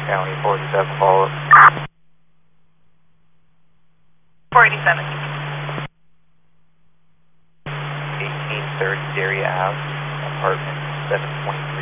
County 47 follow up. 487. 1830 Ave, apartment 723.